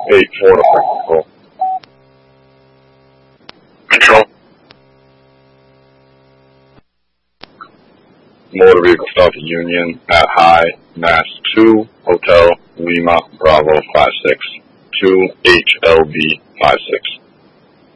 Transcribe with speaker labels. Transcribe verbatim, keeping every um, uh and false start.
Speaker 1: eight four to Control.
Speaker 2: Control.
Speaker 1: Motor vehicle South Union at High, Mass two, Hotel Lima Bravo five six, two H L B five six.